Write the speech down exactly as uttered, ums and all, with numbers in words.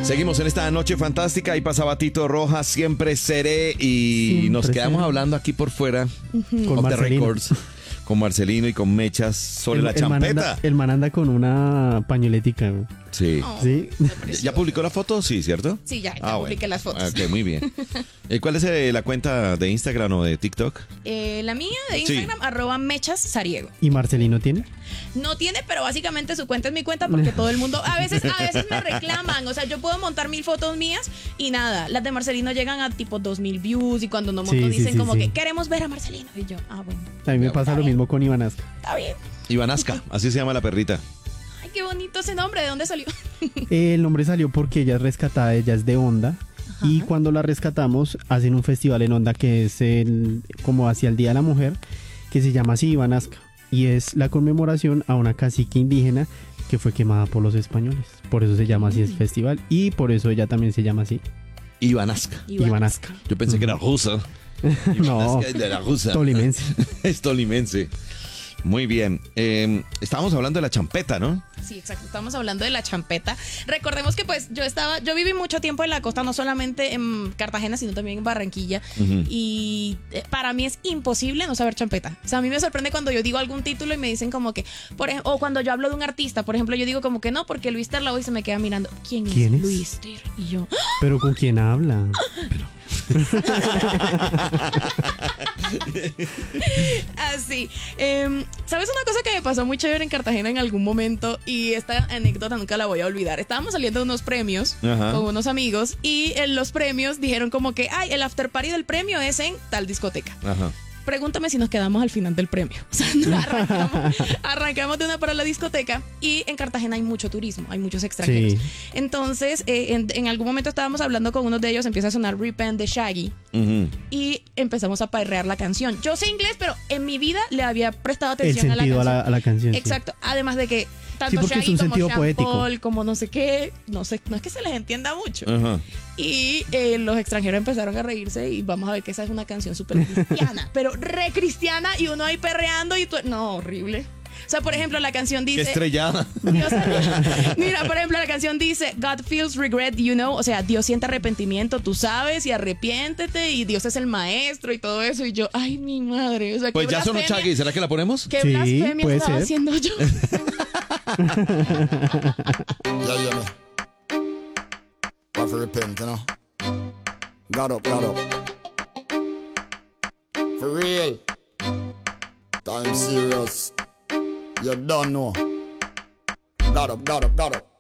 Seguimos en esta noche fantástica. Ahí pasaba Tito Rojas, siempre seré. Y siempre nos quedamos seré. hablando aquí por fuera uh-huh. con the records, con Marcelino y con Mechas sobre el, la champeta. El man, anda, el man anda con una pañoletica. Sí. Oh, ¿Sí? ¿Ya publicó la foto? Sí, ¿cierto? Sí, ya, ya ah, publiqué bueno. las fotos. Ok, muy bien. ¿Cuál es eh, la cuenta de Instagram o de TikTok? Eh, la mía de Instagram, sí. arroba Mechas Sariego. ¿Y Marcelino tiene? No tiene, pero básicamente su cuenta es mi cuenta porque todo el mundo, a veces, a veces me reclaman. O sea, yo puedo montar mil fotos mías y nada, las de Marcelino llegan a tipo dos mil views y cuando no monto sí, dicen sí, sí, como sí. que queremos ver a Marcelino. Y yo, ah, bueno. A mí me pasa lo bien. mismo con Ivanasca. Está bien. Ivanasca, así se llama la perrita. Ay, qué bonito ese nombre. ¿De dónde salió? El nombre salió porque ella es rescatada, ella es de Honda. Ajá. Y cuando la rescatamos, hacen un festival en Honda que es el, como hacia el Día de la Mujer, que se llama así Ivanasca. Y es la conmemoración a una cacique indígena que fue quemada por los españoles. Por eso se llama así el festival. Y por eso ella también se llama así. Ivanasca. Ivanasca. Yo pensé uh-huh. que era rusa. No, de la rusa. Tolimense. Es tolimense. Muy bien. Eh, estábamos hablando de la champeta, ¿no? Sí, exacto. Estamos hablando de la champeta. Recordemos que pues yo estaba, yo viví mucho tiempo en la costa, no solamente en Cartagena, sino también en Barranquilla. Uh-huh. Y eh, para mí es imposible no saber champeta. O sea, a mí me sorprende cuando yo digo algún título y me dicen como que, por ejemplo, o cuando yo hablo de un artista, por ejemplo, yo digo como que no, porque Luis Terlao y se me queda mirando. ¿Quién, ¿Quién es, es Luis Ter? Y yo, ¡ah! ¿Pero con quién habla? Pero... Así. Eh, ¿Sabes una cosa que me pasó muy chévere en Cartagena en algún momento? Y esta anécdota nunca la voy a olvidar. Estábamos saliendo de unos premios Ajá. con unos amigos y en los premios dijeron como que, ay, el after party del premio es en tal discoteca. Ajá. Pregúntame si nos quedamos al final del premio. O sea, arrancamos, arrancamos de una para la discoteca y en Cartagena hay mucho turismo, hay muchos extranjeros. Sí. Entonces, eh, en, en algún momento estábamos hablando con uno de ellos, empieza a sonar Repent de Shaggy uh-huh. y empezamos a perrear la canción. Yo sé inglés, pero en mi vida le había prestado atención El a la canción. A la, a la canción. Exacto. Sí. Además de que tanto sí, Shaggy es un como sentido Sean poético. Paul, como no sé qué, no sé, no es que se les entienda mucho. Uh-huh. Y eh, los extranjeros empezaron a reírse y vamos a ver que esa es una canción súper cristiana, pero re cristiana y uno ahí perreando y tú... No, horrible. O sea, por ejemplo, la canción dice... ¡Qué estrellada! Dios, mira, por ejemplo, la canción dice God feels regret, you know. O sea, Dios siente arrepentimiento, tú sabes, y arrepiéntete, y Dios es el maestro y todo eso. Y yo, ay, mi madre. O sea, pues ya sonó Shaggy, ¿será que la ponemos? ¿Qué sí, blasfemia puede estaba ser. haciendo yo? Yeah, yeah, me. Have to repent, you know. Got up, got up. For real. Time serious. You don't know. Got up, got up, got up.